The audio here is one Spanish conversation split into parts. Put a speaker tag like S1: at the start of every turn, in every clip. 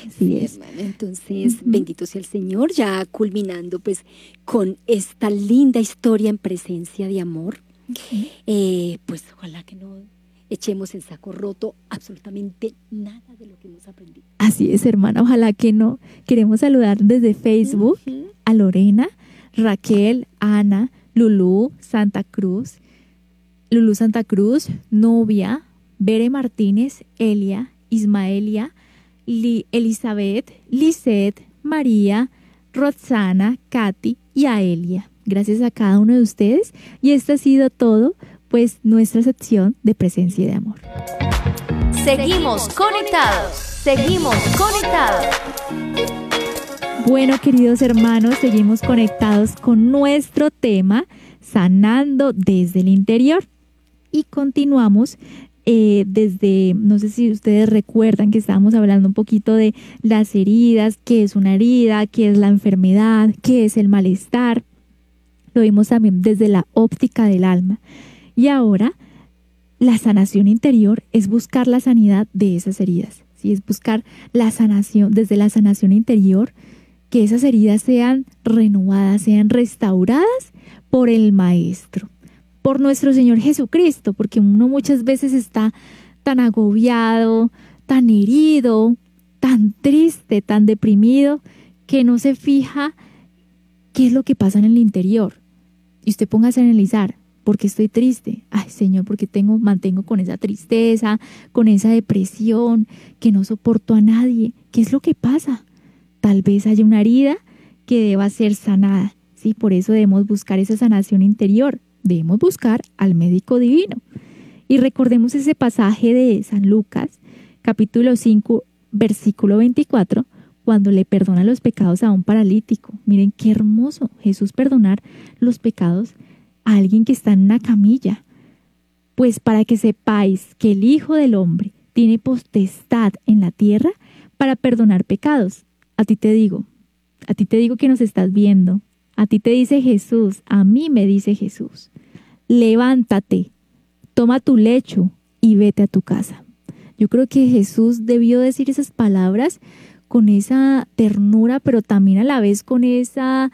S1: Así es.
S2: Hermana, entonces, bendito sea el Señor, ya culminando pues con esta linda historia en presencia de amor. Pues ojalá que no echemos en saco roto absolutamente nada de lo que hemos aprendido.
S1: Así es, hermana, ojalá que no. Queremos saludar desde Facebook a Lorena, Raquel, Ana, Lulú Santa Cruz, Novia, Bere Martínez, Elia, Ismaelia, Elizabeth, Lisette, María, Roxana, Katy y a Elia. Gracias a cada uno de ustedes. Y esto ha sido todo, pues, nuestra sección de presencia de amor.
S3: Seguimos conectados. Seguimos conectados.
S1: Bueno, queridos hermanos, seguimos conectados con nuestro tema, sanando desde el interior. Y continuamos desde, no sé si ustedes recuerdan que estábamos hablando un poquito de las heridas, qué es una herida, qué es la enfermedad, qué es el malestar. Lo vimos también desde la óptica del alma. Y ahora, la sanación interior es buscar la sanidad de esas heridas. ¿Sí? Es buscar la sanación, desde la sanación interior, que esas heridas sean renovadas, sean restauradas por el Maestro, por nuestro Señor Jesucristo, porque uno muchas veces está tan agobiado, tan herido, tan triste, tan deprimido, que no se fija qué es lo que pasa en el interior. Y usted póngase a analizar, ¿por qué estoy triste? Ay, Señor, porque mantengo con esa tristeza, con esa depresión, que no soporto a nadie. ¿Qué es lo que pasa? Tal vez haya una herida que deba ser sanada. Sí, por eso debemos buscar esa sanación interior. Debemos buscar al médico divino. Y recordemos ese pasaje de San Lucas, capítulo 5, versículo 24, cuando le perdona los pecados a un paralítico. Miren qué hermoso, Jesús perdonar los pecados a alguien que está en una camilla. Pues para que sepáis que el Hijo del Hombre tiene potestad en la tierra para perdonar pecados. A ti te digo que nos estás viendo. A ti te dice Jesús, a mí me dice Jesús, levántate, toma tu lecho y vete a tu casa. Yo creo que Jesús debió decir esas palabras con esa ternura, pero también a la vez con esa,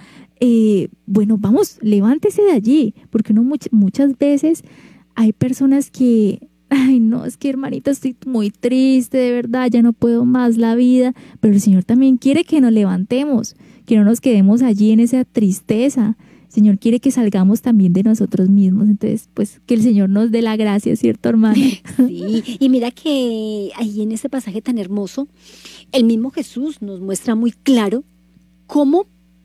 S1: bueno, vamos, levántese de allí, porque uno muchas veces hay personas que, ay, no, es que hermanita, estoy muy triste, de verdad, ya no puedo más la vida, pero el Señor también quiere que nos levantemos, que no nos quedemos allí en esa tristeza. El Señor quiere que salgamos también de nosotros mismos. Entonces, pues, que el Señor nos dé la gracia, ¿cierto, hermana?
S2: Sí, y mira que ahí en ese pasaje tan hermoso, el mismo Jesús nos muestra muy claro cómo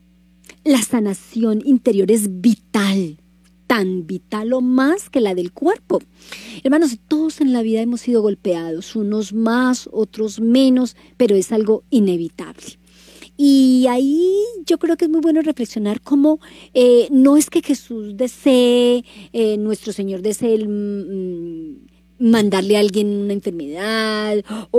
S2: la sanación interior es vital, tan vital o más que la del cuerpo. Hermanos, todos en la vida hemos sido golpeados, unos más, otros menos, pero es algo inevitable. Y ahí yo creo que es muy bueno reflexionar cómo no es que Jesús desee, nuestro Señor desee mandarle a alguien una enfermedad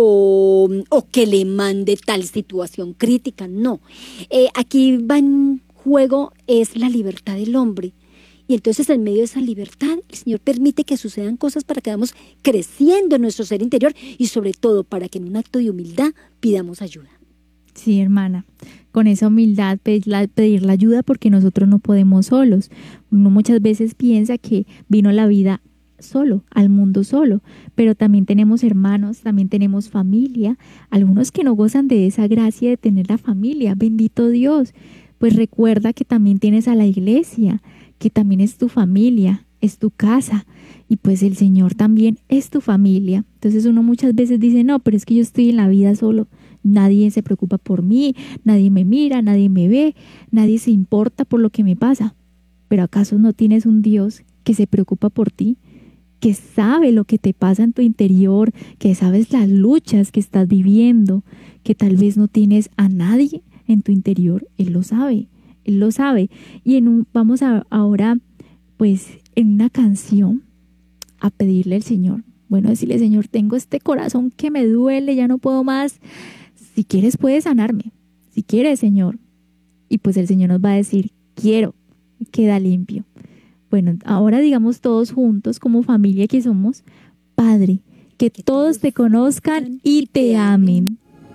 S2: o que le mande tal situación crítica, no. Aquí va en juego es la libertad del hombre. Y entonces en medio de esa libertad el Señor permite que sucedan cosas para que vamos creciendo en nuestro ser interior y sobre todo para que en un acto de humildad pidamos ayuda.
S1: Sí, hermana, con esa humildad pedir la ayuda porque nosotros no podemos solos. Uno muchas veces piensa que vino la vida solo, al mundo solo, pero también tenemos hermanos, también tenemos familia, algunos que no gozan de esa gracia de tener la familia, bendito Dios. Pues recuerda que también tienes a la iglesia, que también es tu familia, es tu casa, y pues el Señor también es tu familia. Entonces uno muchas veces dice, no, pero es que yo estoy en la vida solo. Nadie se preocupa por mí, nadie me mira, nadie me ve, nadie se importa por lo que me pasa. ¿Pero acaso no tienes un Dios que se preocupa por ti? Que sabe lo que te pasa en tu interior, que sabes las luchas que estás viviendo, que tal vez no tienes a nadie en tu interior. Él lo sabe, Él lo sabe. Y vamos ahora, pues, en una canción a pedirle al Señor. Bueno, decirle, Señor, tengo este corazón que me duele, ya no puedo más. Si quieres, puedes sanarme. Si quieres, Señor. Y pues el Señor nos va a decir, quiero, queda limpio. Bueno, ahora digamos todos juntos, como familia que somos, Padre, que todos te conozcan y te amen.